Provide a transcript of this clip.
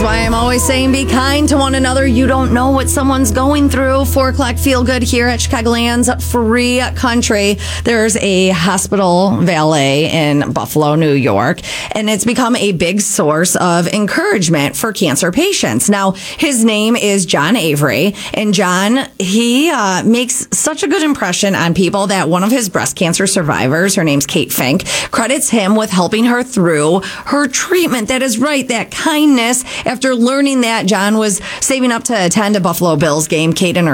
why I'm always saying be kind to one another. You don't know what someone's going through. 4 o'clock Feel Good here at Chicagoland's Free Country. There's a hospital valet in Buffalo, New York, and it's become a big source of encouragement for cancer patients. Now, his name is John Avery, and John, he makes such a good impression on people that one of his breast cancer survivors, her name's Kate Fink, credits him with helping her through her treatment. That is right, that kindness. After learning that John was saving up to attend a Buffalo Bills game, Kate and her